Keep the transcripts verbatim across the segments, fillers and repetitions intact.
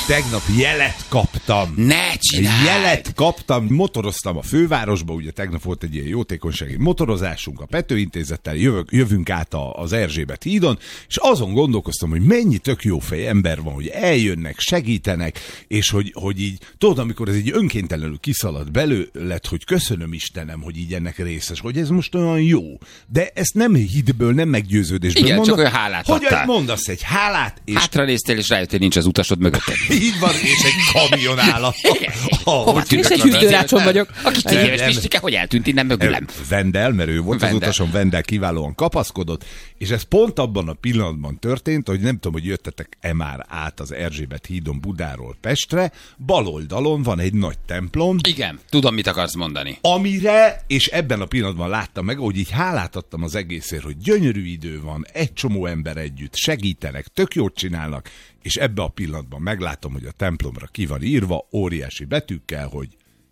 tegnap jelet kaptam. Ne csinálj! Jelet kaptam, motoroztam a fővárosba, ugye tegnap volt egy ilyen jótékonysági motorozásunk a Pető Intézettel, jövök, jövünk át a, az Erzsébet hídon, és azon gondolkoztam, hogy mennyi tök jó fej ember van, hogy eljönnek, segítenek, és hogy, hogy így, tudod, amikor ez így önkéntelenül kiszalad belőled, hogy köszönöm Istenem, hogy így ennek részes, hogy ez most olyan jó. De ezt nem hitből, nem meggyőződésből igen, mondom, csak olyan hálát hogy adtál. mondasz egy hálát, és hátra néztél, és rájöttél, nincs az utasod mögötted. így van, és egy kamion áll a... Hova És egy hűtőrácson vagyok. A kis tíz éves Pistike, hogy eltűnt innen mögülem? Vendel, mert ő volt Vendel. az utason, Vendel kiválóan kapaszkodott, és ez pont abban a pillanatban történt, hogy nem tudom, hogy jöttetek-e már át az Erzsébet hídon Budáról Pestre, bal oldalon van egy nagy templom. Igen, tudom, mit akarsz mondani. Amire, és ebben a pillanatban láttam meg, hogy így hálát adtam az egészért, hogy gyönyörű idő van, egy csomó ember együtt, segítenek, tök jót csinálnak, és ebben a pillanatban meglátom, hogy a templomra ki van írva óriási betűkkel, hogy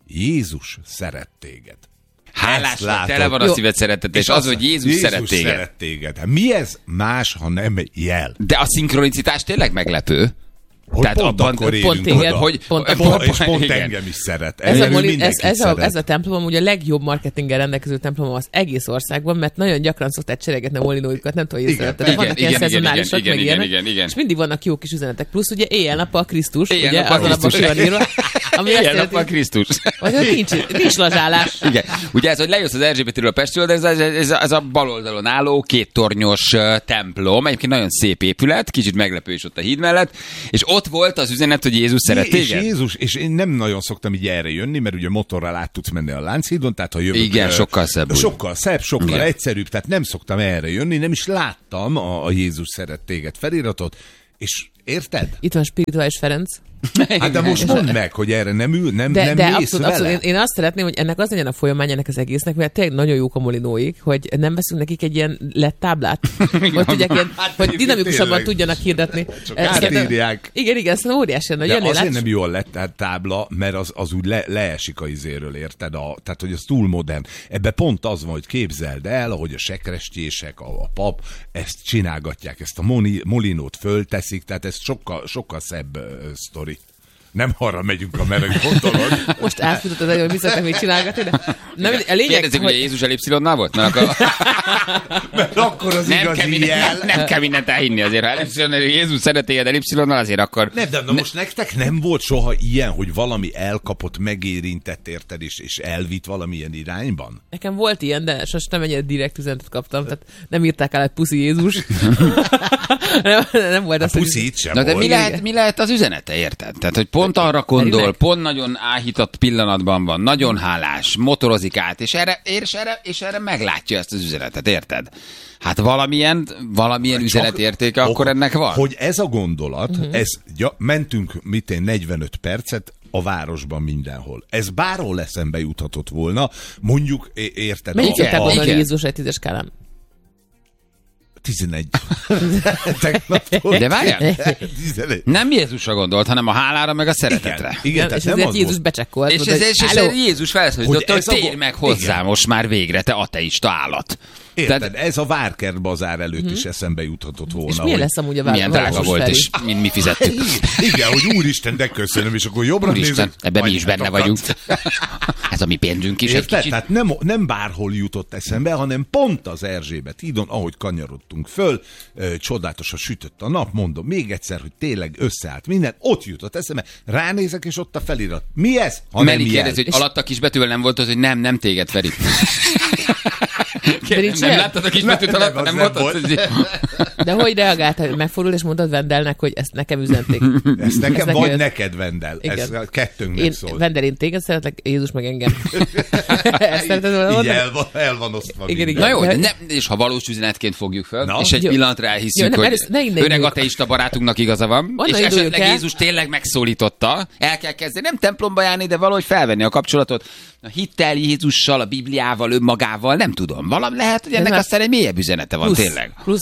Jézus szeret téged. Hálás, tele van a szíved szeretet, és az, hogy Jézus, Jézus szeret téged. szeret téged. Hát mi ez más, ha nem jel? De a szinkronicitás tényleg meglepő. Hogy Tehát pont abban- akkor élünk pont téged, oda. hogy- pont, És pont, pont, és pont igen. engem is szeret. Ez a, Erről moli, ez, mindenkit ez, a, szeret. ez a templom ugye a legjobb marketinggel rendelkező templom az egész országban, mert nagyon gyakran szokták cserégetni a molinójukat, nem tudom, hogy Igen, észrevetted. igen, Vannak ilyen igen, szezonálisak, igen, meg igen, ilyenek, igen, igen. és mindig vannak jó kis üzenetek. Plusz ugye éjjel-nappal Krisztus, ugye, Éjjel-nappal az alapban Krisztus. ki van írva, ami azt Ilyen nap van jelenti, Krisztus. hogy ott nincs, nincs lazsálás. Igen. Ugye ez, hogy lejössz az Erzsébetiről a Pestről, de ez, ez, ez, ez a bal oldalon álló kéttornyos uh, templom, egyébként nagyon szép épület, kicsit meglepő is ott a híd mellett, és ott volt az üzenet, hogy Jézus szeret És téged. Jézus, és én nem nagyon szoktam így erre jönni, mert ugye motorral át tudsz menni a Lánchídon, tehát ha jövök... Igen, ö, sokkal szebb úgy. Sokkal szebb, sokkal Igen. egyszerűbb, tehát nem szoktam erre jönni, nem is láttam a, a Jézus szeret téged feliratot, és érted? Itt van Spirituális Ferenc. Hát de most mondd meg, hogy erre nem ül, nem, De, nem de mész abszolút, vele. abszolút. Én, én azt szeretném, hogy ennek az legyen a folyamány ennek az egésznek, mert tényleg nagyon jók a molinóik, hogy nem veszünk nekik egy ilyen lett táblát, hogy tudják ilyen, Hát hogy egyébként dinamikusabban tényleg. tudjanak hirdetni. Csak Ezt szerintem- átírják. Igen, igen, szerintem óriási lenne. De Jönnél azért át, nem jól lett tehát tábla, mert az, az úgy le, leesik a izéről, érted? A, tehát, hogy az túl modern. Ebbe pont az van, hogy képzeld el, ahogy a sekrestjések, a, a pap ezt csinálgatják, ezt a moni, molinót fölteszik, tehát ez sokkal, sokkal szebb uh, sztori. Nem arra megyünk, amerre gondolod. most átfutott az elő, hogy visszatek még csinálgatni, de nem, a lényeg, Kérdezzük, hogy hogy Jézus elipszilonnál volt? Mert akkor Mert akkor az nem, kell igazi minden, jel. nem, nem kell mindent elhinni azért. Ha elipszilonnál, Jézus szeret téged elipszilonnal, azért akkor... Nem, de na most nektek nem volt soha ilyen, hogy valami elkapott, megérintett, érted, és, és elvitt valamilyen irányban? nekem volt ilyen, de sosem nem ennyire direkt üzenetet kaptam, tehát nem írták el, hogy puszi Jézus. nem, nem volt A az, hogy- puszit sem Na de volt. mi lehet, mi lehet az üzenete, érted? Tehát, hogy pont arra gondol, Tényleg? pont nagyon áhított pillanatban van, nagyon hálás, motorozik át, és erre, és erre, és erre meglátja ezt az üzenetet, érted? Hát valamilyen, valamilyen Csak- üzenetértéke akkor ok- ennek van. Hogy ez a gondolat, Mhm. uh-huh. ez, ja, mentünk mit én negyvenöt percet a városban mindenhol. Ez bárhol eszembe juthatott volna, mondjuk, é- érted? Mennyit a- szokták a- gondolni igen. Jézus egy tízes skálán? tizenegy. Tegnap volt. De várjál, tizenegy. nem Jézusra gondolt, hanem a hálára meg a szeretetre. Igen, igen, és tehát nem ezért az Jézus volt. becsekkolt. És, mondta, ez, hogy, és, és "Halló?" Jézus felszólította, Hogy hogy, ez a térj go- meg hozzá Igen. most már végre, te ateista állat. Érted, Tehát- ez a Várkert bazár előtt is eszembe juthatott volna. És milyen hogy- lesz amúgy a Milyen drága város volt, felé? és mind mi fizettük. Igen, hogy úristen, de köszönöm, és akkor jobbra Úristen, nézek. ebben mi is benne anyátokat. vagyunk. Ez a mi pénzünk is egy Érted? kicsit. Tehát nem, nem bárhol jutott eszembe, hanem pont az Erzsébet hídon, ahogy kanyarodtunk föl, ö, csodálatosan sütött a nap, mondom még egyszer, hogy tényleg összeállt minden, ott jutott eszembe, ránézek, és ott a felirat. Mi ez? Ha nem Meli jel. kérdezi, hogy alatt a kisbetűvel nem volt az, hogy nem, nem téged, Feri. Kérdem, nincs nem ilyen? láttad a kisbetűt alatt, nem, az nem nem volt az, volt. hogy... De hogy reagáltál, hogy megfordul, és mondtad Vendelnek, hogy ezt nekem üzenték. Ez nekem, Ez vagy neked- neked, Vendel. Ez Igen. a kettőnknek Én, szól. Vendel, én téged szeretlek, Jézus meg engem. Ezt szereted volna Így mondani? el van, el van osztva Igen, minden. Na jó, De- de nem, és ha valós üzenetként fogjuk föl, Na? és egy Jó. pillanatra Jó, elhiszük, nem, hogy először ne innen öreg induljunk. ateista barátunknak igaza van, Onnan és induljunk esetleg el. Jézus tényleg megszólította, el kell kezdeni, nem templomba járni, de valahogy felvenni a kapcsolatot a hittel Jézussal, a Bibliával, önmagával, nem tudom. Valami lehet, hogy ennek már- aztán egy mélyebb üzenete van Plusz, tényleg. plusz ugye fontos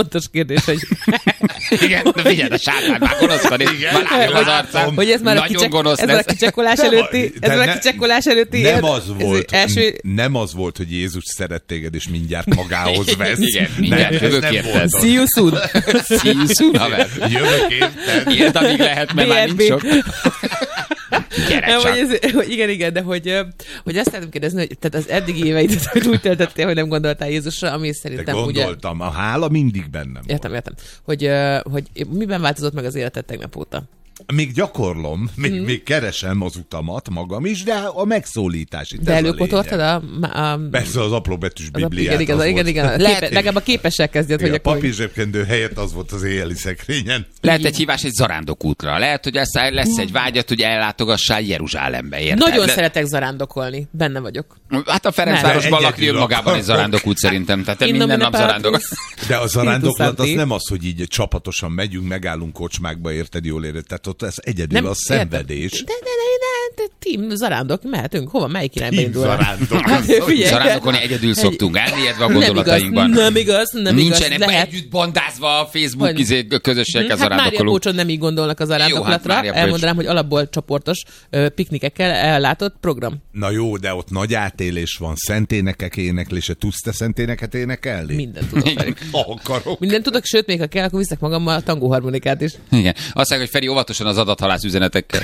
fontos kérdés, hogy... Igen, de figyeld, a sátán már gonoszkodik. Már látom az arcán. Hogy ez már a, kicsek, ez már a kicsekkolás előtti, ez már a kicsekkolás előtti. Nem az volt, első... nem az volt, hogy Jézus szeret téged, és mindjárt magához vesz. Igen, mindjárt jövök érted. See you soon. See you soon, haver. Jövök érted. Élt, amíg lehet, mert már nincs sok. Gyere nem, csak. hogy ez, hogy igen, igen, de hogy, hogy azt lehetem kérdezni, hogy tehát az eddigi éveidet, hogy úgy töltöttél, hogy nem gondoltál Jézusra, ami szerintem de ugye... gondoltam, a hála mindig bennem Értem, volt. értem. Hogy, hogy miben változott meg az életed tegnap óta? Még gyakorlom, még, hmm. még keresem az utamat magam is, de a megszólítás itt de előkotortad a, a... Persze az apróbetűs az bibliát. A, igen, az igen, igen, igen. Képe, legalább a képessel kezdjed, igen, hogy a akkor... papírzsebkendő helyett az volt az éjjeli szekrényen. Lehet egy hívás egy zarándokútra. Lehet, hogy lesz, lesz egy vágyat, hogy ellátogassál Jeruzsálembe, érted? Nagyon Le... szeretek zarándokolni. Benne vagyok. Hát a Ferencvárosban lakni önmagában egy zarándokút szerintem. Tehát te minden nap zarándok. De a zarándoklat az nem az, hogy így csapatosan megyünk, megállunk kocsmákba, érted, jól érted? Tehát ott ez egyedül a szenvedés. De, de, de, de, de team zarándok, mehetünk. Hova, melyik irányba indul? Zarándok. Hát, zarándokolni egyedül szoktunk, elmélyedve a gondolatainkban. Nem igaz, nem igaz. Nincsenek Lehet. együtt bandázva a Facebook izé, közösségekkel hát Mária zarándokolunk. Pócsod nem így gondolnak a zarándoklatra. Jó, hát elmondanám, hogy alapból csoportos ö, piknikekkel ellátott program. Na jó, de ott nagy átélés van, szenténekek éneklése. Tudsz te szenténeket énekelni? Mindent tudok, Feri. Akarok. Mindent tudok, sőt, még ha kell, akkor viszek magammal a tangóharmonikát is. Igen. Azt mondják, hogy Feri óvatosan az adathalász üzenetekkel.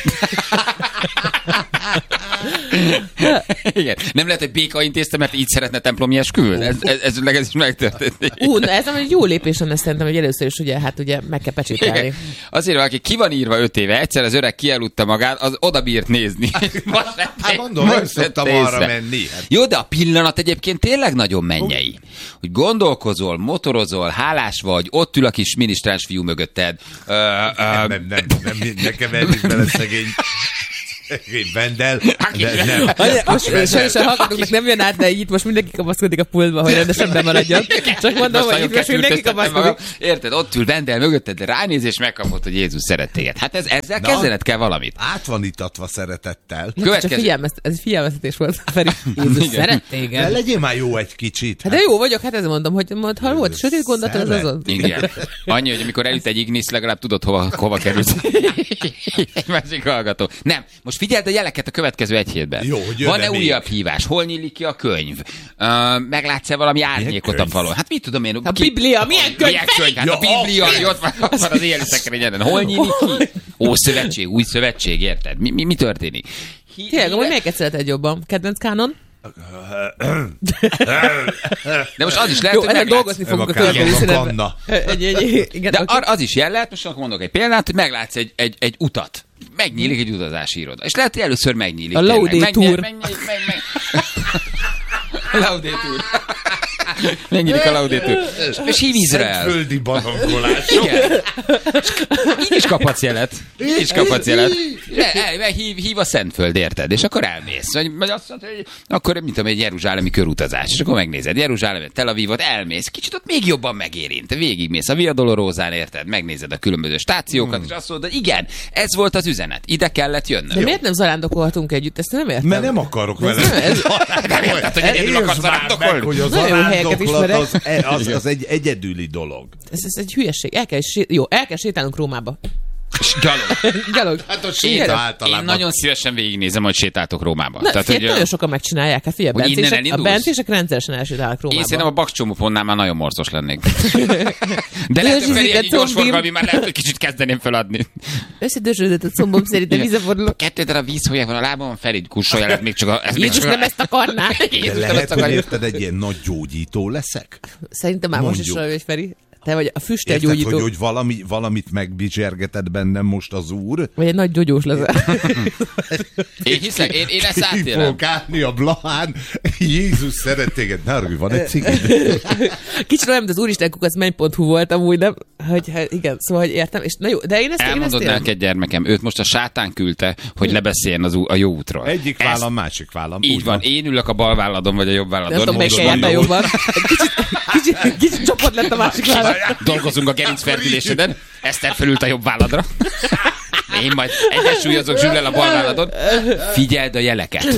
Igen. Nem lehet, hogy Béka intézte, mert így szeretne templomi esküvőt? Ez, ez, ez, ez is megtörtént. Ú, na ez nem egy jó lépés lenne szerintem, hogy először is ugye, hát ugye meg kell pecsételni. Azért, aki ki van írva öt éve, egyszer az öreg kialudta magát, az oda bírt nézni. Hát mondom, nem szoktam arra menni. Hát. Jó, de a pillanat egyébként tényleg nagyon mennyei. Hogy gondolkozol, motorozol, hálás vagy, ott ül a kis minisztráns fiú mögötted. Ö, ö, nem, nem, nem, nem, nekem elég bele szegény. Vendel, de nem. Most sajnos a hallgatóknak nem jön át, de így most mindenki kapaszkodik a pultba, hogy rendesen bemaradjon. Csak mondom, hogy itt most mindenki kapaszkodik. Érted, ott ül Vendel mögötted, de ránéz és megkapod, hogy Jézus szeret téged. Hát ez, ezzel Na, kezdened kell valamit. Át van itatva szeretettel. Következő... Figyelmez, ez figyelmeztetés volt, Feri. Jézus szeret téged. De legyél már jó egy kicsit. Hát de jó vagyok, hát ezzel mondom, hogy mond, ha volt sötét gondolat, az azon. Igen. Annyi, hogy amikor elüt egy ignisz, legalább tudod, hova, hova kerülsz. Egy másik hallgató. Nem, most figyeld a jeleket a következő egy hétben. Jó, hogy van-e újabb hívás? Hol nyílik ki a könyv? Uh, meglátsz-e valami árnyékot a falon? Hát mit tudom én? A ki... Biblia, milyen könyv? Milyen könyv? Hát ja, a Biblia, ami ott van, ott van az éjjeli szekrényen. Hol nyílik ki? Ó, szövetség, új szövetség, érted? Mi, mi, mi történik? Hi- Tényleg, hogy melyiket szereted jobban? Kedvenc kánon? De most az is lehet, jó, hogy ennek dolgozni fogunk a következő színetben. De az is jel lehet, most akkor mondok egy példát, hogy meglátsz egy, egy, egy utat. Megnyílik egy utazási iroda. És lehet, hogy először megnyílik. A Laudator. Laudator. Megnyílik a Laudator. És hív Izrael. Szentföldi barangolás. Igen. Így is kaphatsz jelet. Így is kaphatsz jelet. Hív, hív a Szentföld, érted? És akkor elmész. Vagy, vagy azt mondod, hogy akkor, mint tudom, egy jeruzsálemi körutazás. És akkor megnézed Jeruzsálemet, Tel Avivot, elmész. Kicsit ott még jobban megérint. Végigmész a Via Dolorózán, érted? Megnézed a különböző stációkat, hmm. és azt mondod, igen, ez volt az üzenet. Ide kellett jönnöm. De miért nem zarándokolhatunk együtt? Ezt nem értem. Mert nem akarok vele. Nem érted, hogy egyedül akarsz zarándokolni? Hogy a zarándoklat az, az, az egy egyedüli dolog. Ez, ez egy hülyeség. El kell, sé... Jó, el kell sétálnunk Rómába. Gyalog. Gyalog. Hát a séta általában. Én nagyon szívesen végignézem, hogy sétáltok Rómába. Na, Tehát, figyelj, hogy, nagyon sokan megcsinálják. Hát figyelj, bencések, a bencések rendszeresen elsétálnak Rómába. Én szerintem a bakcsomópontnál már nagyon morzos lennék. De lehet, hogy Feri egy gyors forgalmi, már lehet, hogy kicsit kezdeném feladni. Összedörzsödött a combom, szerintem vízefordulok. Kettő darab vízhólyag van a lábamon, Feri, kussolj el, még csak a... Jézus nem ezt akarná. De lehet, hogy érted, egy ilyen nagy gyógyító leszek? Szerintem már most is olyan, hogy Feri. Te vagy a füstelgyógyító. Érted, hogy, hogy valami, valamit megbizsergeted bennem most az úr? Vagy egy nagy gyógyós leszel. Én hiszek, én, én ezt átélem. Ki fogok állni a Blahán, Jézus szeret téged. Ne arra, van egy cigid. Kicsit olyan, mint az úristen kukac menny pont hu volt amúgy, nem? Hogy, hát igen, szóval, hogy értem. És na jó, de én ezt elmondod én ezt neked, gyermekem, őt most a sátán küldte, hogy lebeszéljen az ú- a jó útról. Egyik ezt... vállam, másik vállam. Így van, van, én ülök a bal válladon, vagy a jobb válladon. Nem tudom, melyik helyen jobban. Kicsit, kicsit, kicsit csoport lett a másik vállam. Dolgozunk a gerincferdüléseden, Eszter felült a jobb válladra. Én majd egyensúlyozok Zsüllel a bal válladon. Figyeld a jeleket.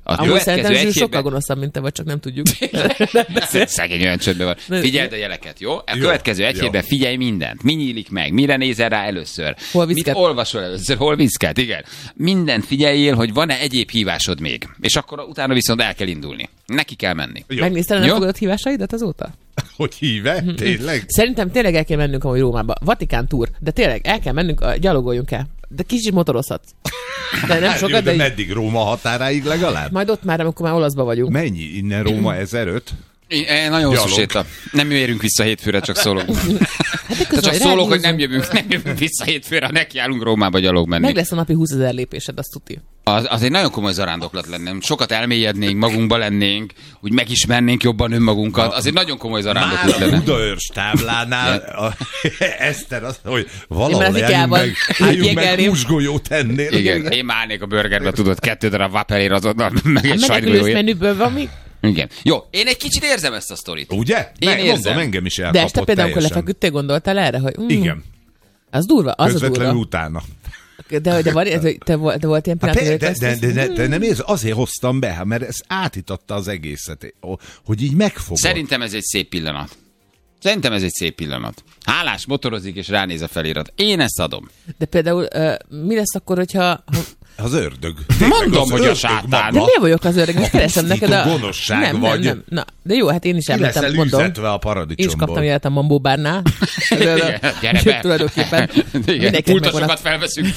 A Amúgy szerintem Zsül hétben... sokkal gonoszabb, mint te vagy, csak nem tudjuk. Szegény olyan csöndben van. Figyeld a jeleket, jó? A jó, következő egy jó. hétben figyelj mindent. Mi nyílik meg? Mire nézel rá először? Hol Mit viszket? olvasol először? Hol viszket? Igen. Mindent figyeljél, hogy van-e egyéb hívásod még. És akkor utána viszont el kell indulni. Neki kell menni. Jó. Megnézted a nem Jó. fogadott hívásaidat azóta? Hogy híve? Tényleg? Szerintem tényleg el kell mennünk amúgy Rómába. Vatikán túr. De tényleg el kell mennünk, a- gyalogoljunk el. De kicsit motorozhatsz. De nem Hát jó, sokat, de de így, meddig? Róma határáig legalább? majd ott már, amikor már olaszba vagyunk. Mennyi? Innen Róma ezeröt? Én, én nagyon hosszú Gyalog. séta. Nem érünk vissza hétfőre, csak szólok. Hát de Tehát csak közben szólok, hogy ránézünk. nem jövünk, nem jövünk vissza hétfőre, ha nekiállunk Rómába gyalog menni. Meg lesz a napi húszezer lépésed, azt tuti. Az, az egy nagyon komoly zarándoklat lenne. Sokat elmélyednénk, magunkba lennénk, úgy megismernénk jobban önmagunkat. Az egy nagyon komoly zarándoklat Már a lenne. Budaörs táblánál a, Eszter azt, hogy Én valahol már az álljunk Ikában meg, álljunk meg jéggelném. húsgolyót ennél. Igen, én már állnék a burgerbe, tudod, kettő darab vaperér azonnal, meg egy Menekülős sajtgolyóért. menüből van még? Igen. Jó, én egy kicsit érzem ezt a sztorit. Ugye? Én Meg, érzem. mondom, engem is De elkapott este például, amikor teljesen. lefeküdtél, gondoltál erre, hogy mm, Igen, az durva, az a közvetlenül durva. utána. De, de, van, de, te, volt, de volt ilyen Hát, pillanat, de, hogy de, azt de, de, mondod, de nem érz, azért hoztam be, mert ez átítatta az egészet, hogy így megfogod. Szerintem ez egy szép pillanat. Szerintem ez egy szép pillanat. Hálás motorozik és ránéz a felirat. Én ezt adom. de például uh, mi lesz akkor, hogyha... Ha, Az ördög. Mondom, az hogy a ördög sátán. de maga. miért vagyok az öreg? Most keresem neked a... gonoszság nem, vagy. Nem, nem, na, de jó, hát én is Ki elmentem, leszel mondom. üzetve a Én is paradicsomból. kaptam életem Mambó bárnál. Igen, gyere be. Tulajdonképpen Igen, mindenkinek pultosokat megvan. felveszünk.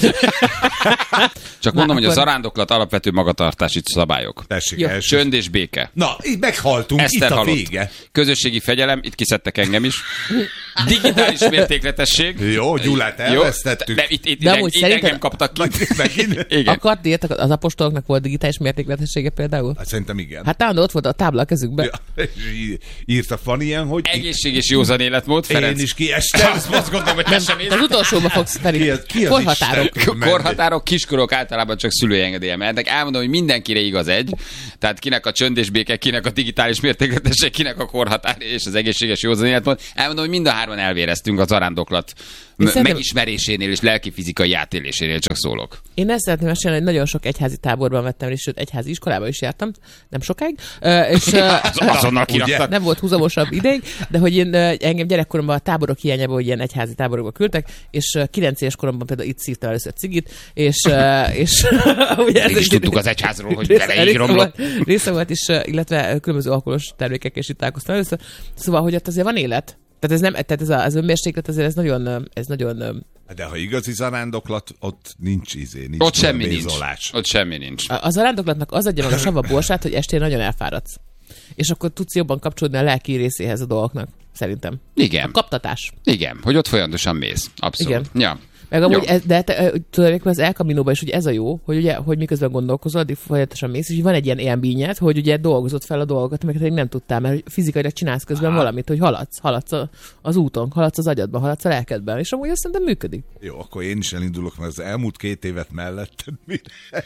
Csak mondom, hogy a akkor- zarándoklat alapvető magatartási szabályok. Tessék, Jó. első. Csönd és béke. Na, így meghaltunk, Eszter itt a halott. vége. Közösségi fegyelem, itt kiszedtek engem is. Digitális mértékletesség. Jó, Gyulát elvesztettük. De itt, itt, De itt, amúgy itt szerinted- engem kaptak ki. Megint? Igen. Akart írtak, az apostoloknak volt digitális mértékletessége például? Hát szerintem igen. Hát talán ott volt a tábla a kezükben. Ja, és í- írta Fanny ilyen, hogy Egészség és józan életmód, Ferenc. én is kiestem. Azt, azt gondolom, hogy te sem Te az utolsóba fogsz Ki felé. az- ki az Korhatárok. Isten? Korhatárok, kiskorok általában csak szülői engedélye mehetnek. Elmondom, hogy mindenkire igaz egy. Tehát kinek a csönd és béke, kinek a digitális mértékletesség, kinek a korhatár és az egészséges józan életmód. Elmondom, hogy mind a hárman elvéreztünk a zarándoklat m- szerintem- megismerésénél és lelki-fizikai átélésénél, csak szólok. Én ezt szeretném mesélni, hogy nagyon sok egyházi táborban vettem, és sőt, egyházi iskolába is jártam, nem sokáig, Ö, és ö, Az, azonnal Ugye? kiraktak. nem volt húzamosabb ideig, de hogy én, ö, engem gyerekkoromban a táborok hiányában, hogy ilyen egyházi táborokba küldtek, és ö, kilenc éves koromban például itt szívtam először cigit, és, ö, és ugye ez Még is egy- tudtuk az egyházról, hogy része- vele így része romlott. volt- Része volt is, ö, illetve különböző alkoholos termékekkel is itt találkoztam először. Szóval, hogy ott azért van élet. Tehát ez nem, tehát ez a, az önmérséklet azért ez nagyon, ö, ez nagyon ö, De ha igazi zarándoklat, ott nincs izé, nincs Ott semmi nincs. bézolás. Ott semmi nincs. A- az arándoklatnak az adja meg a sava borsát, hogy estén nagyon elfáradsz. És akkor tudsz jobban kapcsolódni a lelki részéhez a dolgoknak, szerintem. Igen. A kaptatás. Igen, hogy ott folyamatosan mész. Abszolút. Igen. Ja. Meg amúgy, Jó. ez, de te, ö, tulajdonképpen az El Caminóban is ugye ez a jó, hogy ugye, hogy miközben gondolkozol, addig folyamatosan mész, és van egy ilyen élményed, hogy ugye dolgozod fel a dolgokat, amiket eddig nem tudtál, mert hogy fizikailag csinálsz közben valamit, hogy haladsz, haladsz a, az úton, haladsz az agyadban, haladsz a lelkedben, és amúgy azt szerintem működik. Jó, akkor én is elindulok, mert az elmúlt két évet melletted mire?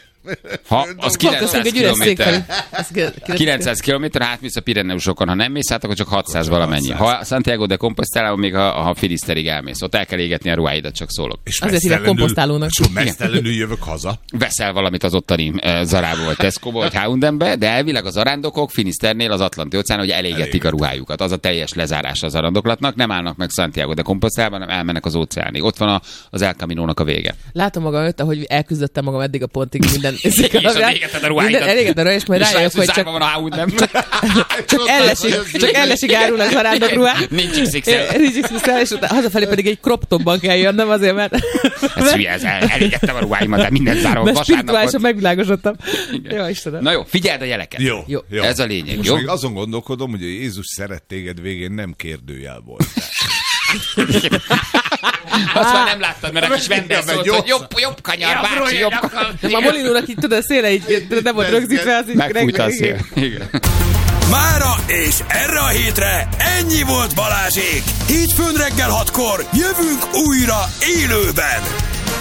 Ha az kilencszáz Köszönjük egy üres szék felé. kilométer. Ez ki- ki- kilencszáz kilométer, átmész a Pireneusokon, ha nem mész át, akkor csak hatszáz valamennyi. Ha Santiago de Compostela, még ha, ha Finiszterig elmész, ott el kell égetni a ruháidat, csak szólok. És Azért hívják mesztelenül- komposztálónak. És akkor mesztelenül jövök haza. Veszel valamit az ottani uh, Zarából, vagy Tesco-ból, vagy H and M-be, de elvileg a zarándokok Finiszternél az Atlanti óceán, hogy elégetik Elégetik. a ruhájukat. Az a teljes lezárása a zarándoklatnak. Nem állnak meg Santiago de Compostelában, hanem elmennek az óceánig. Ott van a, az El Caminónak a vége. Látom magam előtt, ahogy elküzdöttem magam eddig a pontig minden. És elégeted a ruháidat. Minden- Elégeted a ruháidat, és majd És rájövök, rájössz, hogy hogy csak, zárva van a H and M. csak ellesig, csak ellesig árulnak zarándok ruhák. Nincs iksz iksz el. Nincs iksz iksz el, és utána hazafelé pedig egy crop topban kell jönnöm azért, mert, Ez hülye, ez el, elégettem a ruháimat, de minden zárom. mert Vasárnap spirituálisan volt. megvilágosodtam. Jó, Istenem. Na jó, figyeld a jeleket. Jó, Jó. jó. Ez a lényeg, Most jó? még azon gondolkodom, hogy a Jézus szeret téged végén nem kérdőjel volt. Azt már nem láttad, mert a kis vendég Ja, szólt, jó. hogy jobb, jobb kanyar, bácsi, jobb kanyar. De már Molinónak így tudod, a széle így nem volt rögzítve, az így... Megfújta a szél. Igen. Mára és erre a hétre ennyi volt Balázsék. Hétfőn reggel hatkor jövünk újra élőben.